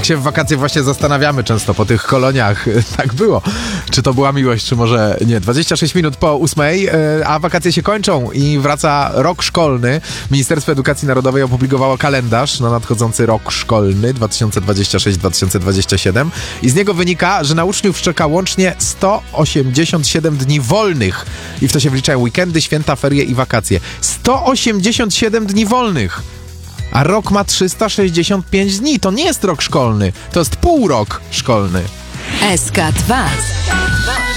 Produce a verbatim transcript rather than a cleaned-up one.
się w wakacje właśnie zastanawiamy często po tych koloniach. Tak było. Czy to była miłość, czy może nie. dwadzieścia sześć minut po ósmej, a wakacje się kończą i wraca rok szkolny. Ministerstwo Edukacji Narodowej opublikowało kalendarz na nadchodzący rok szkolny dwa tysiące dwudziesty szósty dwa tysiące dwudziesty siódmy i z niego wynika, że na uczniów czeka łącznie sto osiemdziesiąt siedem dni wolnych i w to się wliczają weekendy, święta, ferie i wakacje. sto osiemdziesiąt siedem dni wolnych! A rok ma trzysta sześćdziesiąt pięć dni. To nie jest rok szkolny, to jest pół rok szkolny. S K dwa.